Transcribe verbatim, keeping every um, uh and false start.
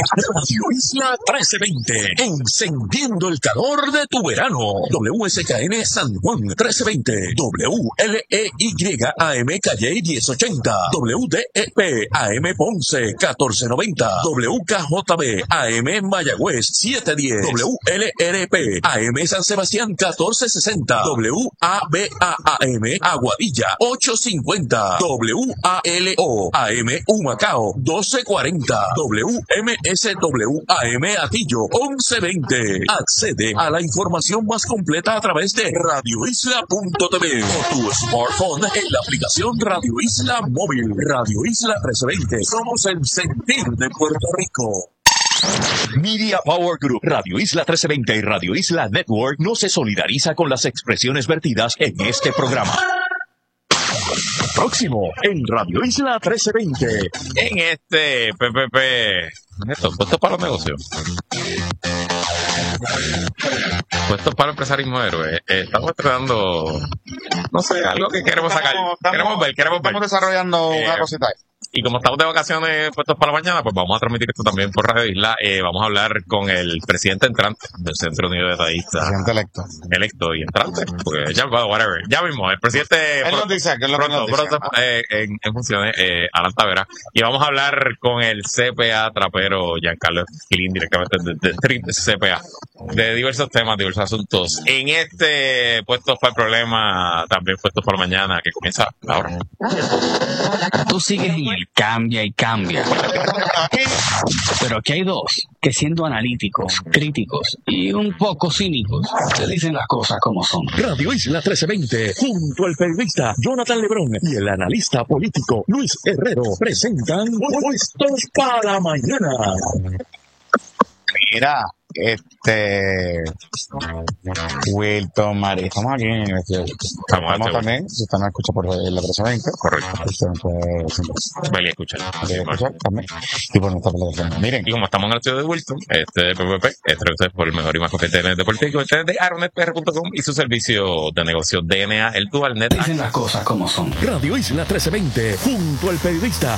Radio Isla trece veinte, encendiendo el calor de tu verano. W S K N San Juan trece veinte, W L E Y A M Calle diez ochenta, W D E P A M Ponce catorce noventa, W K J B A M Mayagüez siete diez, W L R P A M San Sebastián catorce sesenta, W A B A A M Aguadilla ocho cincuenta, W A L O A M Humacao doce cuarenta, W M S W A M Atillo once veinte. Accede a la información más completa a través de radio isla punto t v o tu smartphone en la aplicación Radio Isla Móvil. Radio Isla trece veinte. Somos el sentir de Puerto Rico. Media Power Group, Radio Isla trece veinte y Radio Isla Network no se solidariza con las expresiones vertidas en este programa. Próximo en Radio Isla trece veinte. En este P P P. Esto, puesto para los negocios. Puesto para el empresarismo héroe. Eh, estamos tratando, no sé, algo que queremos sacar. Estamos, estamos, queremos ver, queremos ver. Estamos desarrollando Eh, una cosita. Y como estamos de vacaciones puestos para la mañana, pues vamos a transmitir esto también por Radio Isla. Eh, vamos a hablar con el presidente entrante del Centro Unido de Estadistas. Presidente electo. Electo y entrante. Porque ya, well, whatever. Ya mismo, el presidente. Él nos dice, que es lo que pronto, nos dice. pronto, eh, en, en funciones, eh, Alan Tavera. Y vamos a hablar con el C P A trapero Giancarlo Esquilín, directamente de, de, de C P A, de diversos temas, diversos asuntos. En este Puestos para el Problema, también Puestos para la Mañana, que comienza ahora. Tú sigues en el cambia y cambia. Pero aquí hay dos que, siendo analíticos, críticos y un poco cínicos, te dicen las cosas como son. Radio Isla trece veinte, junto al periodista Jonathan Lebrón y el analista político Luis Herrero, presentan Puestos para la Mañana. Mira, este. Wilton María. Estamos aquí en este. Estamos Estamos también, si usted nos escucha por la trece veinte. Correcto. Usted nos puede siempre Vaya a escuchar. escuchar también. Y por nuestra plataforma. Miren, Y como estamos en el estudio de Wilton, este P P P, este ustedes por el mejor y más confiante internet de Puerto Rico, este es de aronet p r punto com y su servicio de negocio D N A, el Dual Net. Te dicen las cosas como son. Radio Isla trece veinte, junto al periodista